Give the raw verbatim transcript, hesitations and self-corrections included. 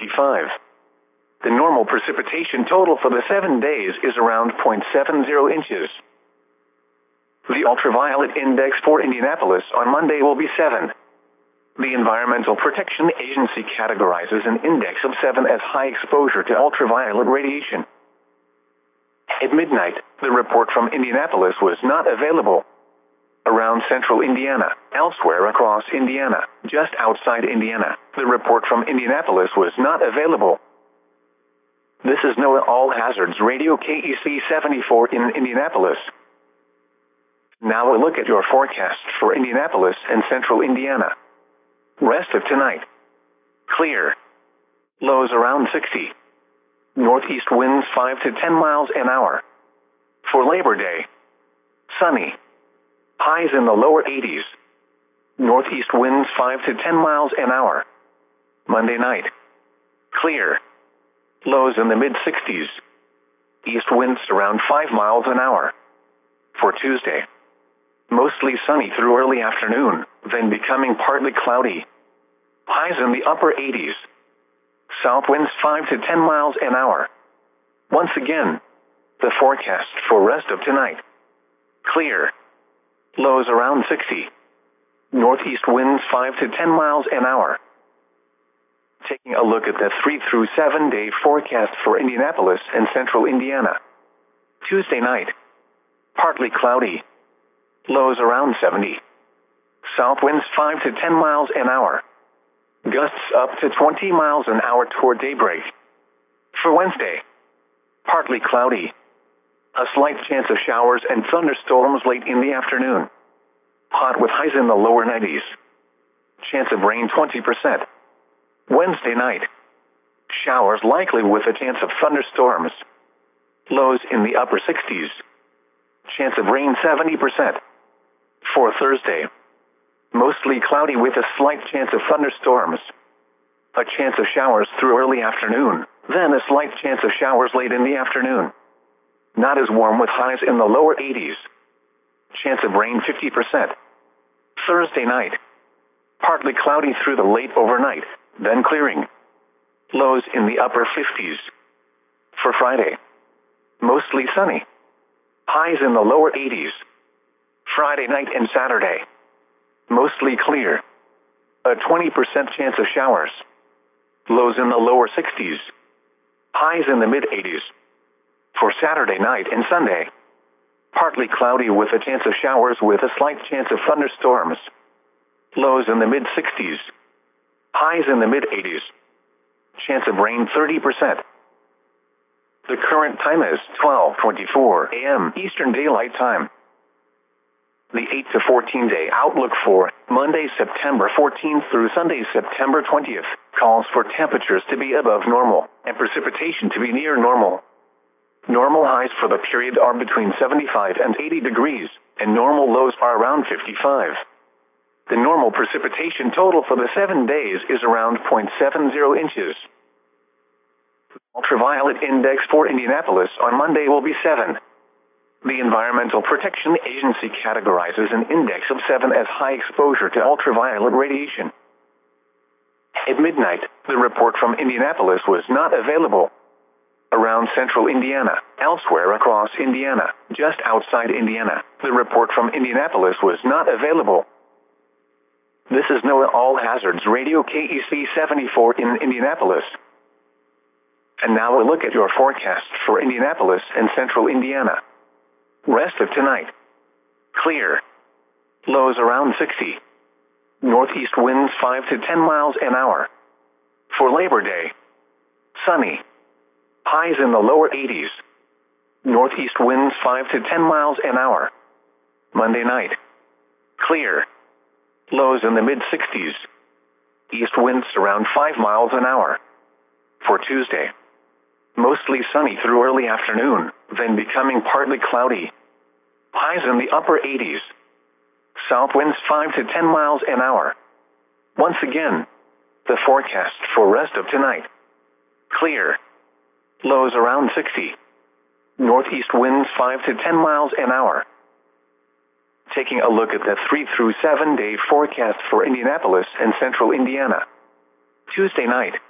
fifty-five. The normal precipitation total for the seven days is around zero point seven zero inches. The ultraviolet index for Indianapolis on Monday will be seven. The Environmental Protection Agency categorizes an index of seven as high exposure to ultraviolet radiation. At midnight, the report from Indianapolis was not available. Around central Indiana, elsewhere across Indiana, just outside Indiana, the report from Indianapolis was not available. This is NOAA All Hazards Radio K E C seventy-four in Indianapolis. Now a look at your forecast for Indianapolis and central Indiana. Rest of tonight. Clear. Lows around sixty. Northeast winds five to ten miles an hour. For Labor Day. Sunny. Highs in the lower eighties. Northeast winds five to ten miles an hour. Monday night. Clear. Lows in the mid-sixties. East winds around five miles an hour. For Tuesday. Mostly sunny through early afternoon, then becoming partly cloudy. Highs in the upper eighties. South winds five to ten miles an hour. Once again, the forecast for rest of tonight. Clear. Lows around sixty. Northeast winds five to ten miles an hour. Taking a look at the three through seven day forecast for Indianapolis and central Indiana. Tuesday night. Partly cloudy. Lows around seventy. South winds five to ten miles an hour. Gusts up to twenty miles an hour toward daybreak. For Wednesday. Partly cloudy. A slight chance of showers and thunderstorms late in the afternoon. Hot with highs in the lower nineties. Chance of rain twenty percent. Wednesday night. Showers likely with a chance of thunderstorms. Lows in the upper sixties. Chance of rain seventy percent. For Thursday. Mostly cloudy with a slight chance of thunderstorms. A chance of showers through early afternoon, then a slight chance of showers late in the afternoon. Not as warm with highs in the lower eighties. Chance of rain fifty percent. Thursday night. Partly cloudy through the late overnight, then clearing. Lows in the upper fifties. For Friday. Mostly sunny. Highs in the lower eighties. Friday night and Saturday. Mostly clear. A twenty percent chance of showers. Lows in the lower sixties. Highs in the mid-eighties. For Saturday night and Sunday. Partly cloudy with a chance of showers with a slight chance of thunderstorms. Lows in the mid-sixties. Highs in the mid-eighties. Chance of rain thirty percent. The current time is twelve twenty-four a m Eastern Daylight Time. The eight to fourteen day outlook for Monday, September fourteenth through Sunday, September twentieth, calls for temperatures to be above normal and precipitation to be near normal. Normal highs for the period are between seventy-five and eighty degrees, and normal lows are around fifty-five. The normal precipitation total for the seven days is around zero point seven zero inches. Ultraviolet index for Indianapolis on Monday will be seven. The Environmental Protection Agency categorizes an index of seven as high exposure to ultraviolet radiation. At midnight, the report from Indianapolis was not available. Around central Indiana, elsewhere across Indiana, just outside Indiana, the report from Indianapolis was not available. This is NOAA All Hazards Radio K E C seventy-four in Indianapolis. And now a look at your forecast for Indianapolis and central Indiana. Rest of tonight. Clear. Lows around sixty. Northeast winds five to ten miles an hour. For Labor Day. Sunny. Highs in the lower eighties. Northeast winds five to ten miles an hour. Monday night. Clear. Lows in the mid-sixties. East winds around five miles an hour. For Tuesday. Mostly sunny through early afternoon, then becoming partly cloudy. Highs in the upper eighties. South winds five to ten miles an hour. Once again, the forecast for rest of tonight. Clear. Lows around sixty. Northeast winds five to ten miles an hour. Taking a look at the three through seven day forecast for Indianapolis and central Indiana. Tuesday night.